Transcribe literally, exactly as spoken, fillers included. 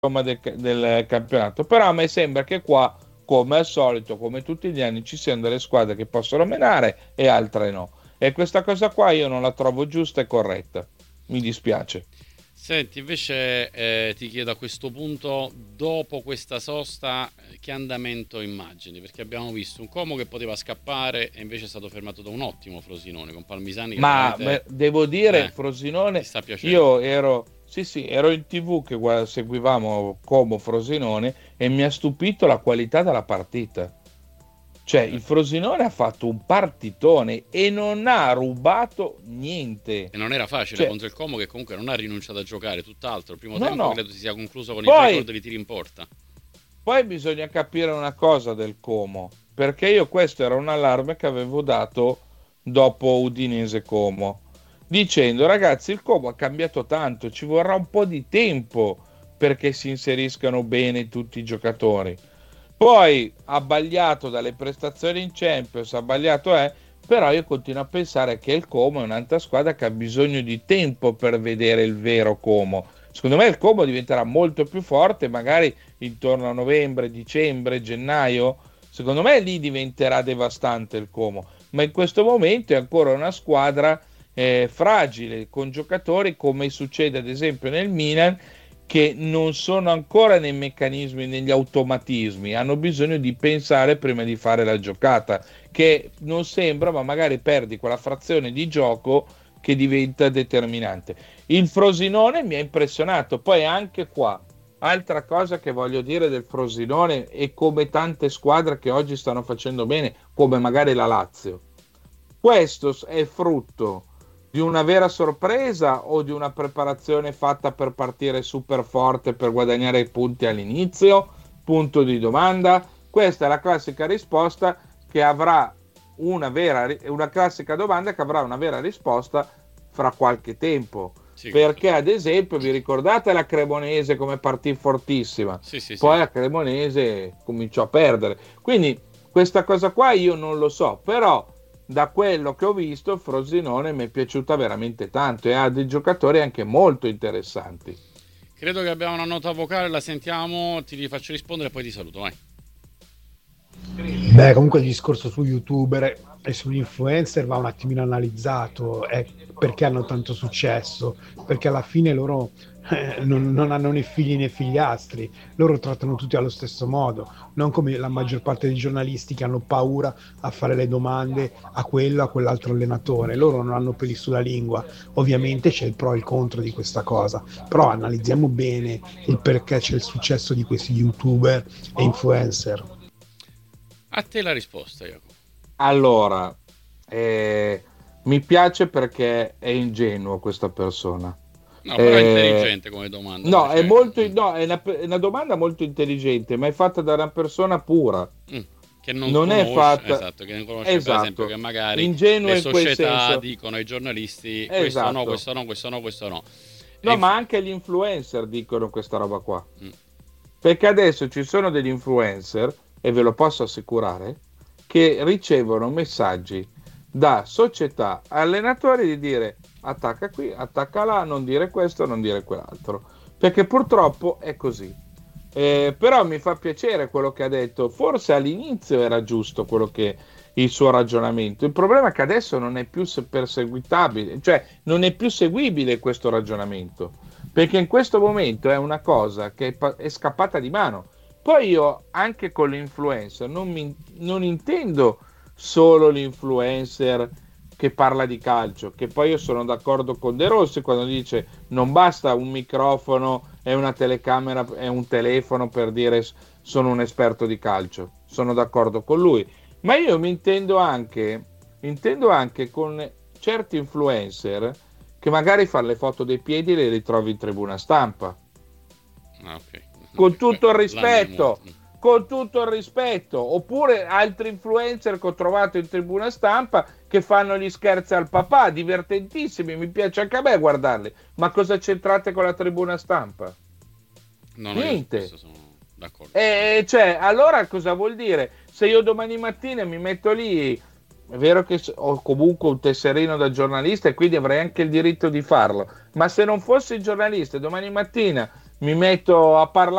Roma del, del campionato. Però a me sembra che qua, come al solito, come tutti gli anni, ci siano delle squadre che possono menare e altre no. E questa cosa qua io non la trovo giusta e corretta. Mi dispiace. Senti, invece eh, ti chiedo a questo punto, dopo questa sosta, eh, che andamento immagini? Perché abbiamo visto un Como che poteva scappare e invece è stato fermato da un ottimo Frosinone con Palmisani che Ma veramente beh, devo dire, eh, ti Frosinone, sta piacendo. io ero, sì, sì, ero in T V che guarda- seguivamo Como Frosinone e mi ha stupito la qualità della partita. Cioè, il Eh, Frosinone ha fatto un partitone e non ha rubato niente. E non era facile Cioè, contro il Como che comunque non ha rinunciato a giocare, tutt'altro. Il primo no, tempo no. credo si sia concluso con il Poi, record di tiri in porta. poi bisogna capire una cosa del Como, perché io questo era un allarme che avevo dato dopo Udinese Como, dicendo ragazzi, il Como ha cambiato tanto, ci vorrà un po' di tempo perché si inseriscano bene tutti i giocatori. Poi abbagliato dalle prestazioni in Champions, abbagliato è, però io continuo a pensare che il Como è un'altra squadra che ha bisogno di tempo per vedere il vero Como. Secondo me il Como diventerà molto più forte, magari intorno a novembre, dicembre, gennaio. Secondo me lì diventerà devastante il Como, ma in questo momento è ancora una squadra eh, fragile, con giocatori come succede ad esempio nel Milan, che non sono ancora nei meccanismi, negli automatismi, hanno bisogno di pensare prima di fare la giocata, che non sembra, ma magari perdi quella frazione di gioco che diventa determinante. Il Frosinone mi ha impressionato, poi anche qua, altra cosa che voglio dire del Frosinone e come tante squadre che oggi stanno facendo bene, come magari la Lazio. Questo è frutto di una vera sorpresa o di una preparazione fatta per partire super forte per guadagnare punti all'inizio? Punto di domanda. Questa è la classica risposta che avrà una vera, una classica domanda che avrà una vera risposta fra qualche tempo. Sì, questo Perché, sì. ad esempio, vi ricordate la Cremonese come partì fortissima? Sì, sì, sì. Poi la Cremonese cominciò a perdere. Quindi, questa cosa qua io non lo so, però da quello che ho visto, il Frosinone mi è piaciuta veramente tanto e ha dei giocatori anche molto interessanti. Credo che abbiamo una nota vocale, la sentiamo, ti faccio rispondere e poi ti saluto, vai. Beh, comunque il discorso su YouTuber e sugli influencer va un attimino analizzato, è perché hanno tanto successo, perché alla fine loro eh, non, non hanno né figli né figliastri, loro trattano tutti allo stesso modo, non come la maggior parte dei giornalisti che hanno paura a fare le domande a quello, a quell'altro allenatore, loro non hanno peli sulla lingua, ovviamente c'è il pro e il contro di questa cosa, però analizziamo bene il perché c'è il successo di questi YouTuber e influencer. A te la risposta, Jacopo. Allora, eh, mi piace perché è ingenuo questa persona. No, però è Eh, intelligente come domanda, no, è invece. molto, Mm, no, è una, è una domanda molto intelligente, ma è fatta da una persona pura. mm, che non Non è conosce, fatta, esatto, che non conosce per esempio che esatto, magari ingenuo le in quel società senso. dicono ai giornalisti questo no, Esatto. questo no, questo no, questo no. E No, inf- ma anche gli influencer dicono questa roba qua. mm, Perché adesso ci sono degli influencer, e ve lo posso assicurare, che ricevono messaggi da società, allenatori di dire attacca qui, attacca là, non dire questo, non dire quell'altro. Perché purtroppo è così. Eh, però mi fa piacere quello che ha detto. Forse all'inizio era giusto quello che il suo ragionamento. Il problema è che adesso non è più se- perseguitabile, cioè non è più seguibile questo ragionamento, perché in questo momento è una cosa che è, pa- è scappata di mano. Poi io anche con l'influencer non, mi, non intendo solo l'influencer che parla di calcio, che poi io sono d'accordo con De Rossi quando dice non basta un microfono e una telecamera e un telefono per dire sono un esperto di calcio. Sono d'accordo con lui, ma io mi intendo anche, intendo anche con certi influencer che magari fanno le foto dei piedi e le ritrovi in tribuna stampa. ah, ok. Con Que- tutto il là ne è molto. rispetto, con tutto il rispetto, oppure altri influencer che ho trovato in tribuna stampa che fanno gli scherzi al papà, divertentissimi, mi piace anche a me guardarli, ma cosa c'entrate con la tribuna stampa? No, no, io su Niente. questo sono d'accordo. E cioè, allora cosa vuol dire? Se io domani mattina mi metto lì, è vero che ho comunque un tesserino da giornalista e quindi avrei anche il diritto di farlo, ma se non fossi giornalista e domani mattina mi metto a parlare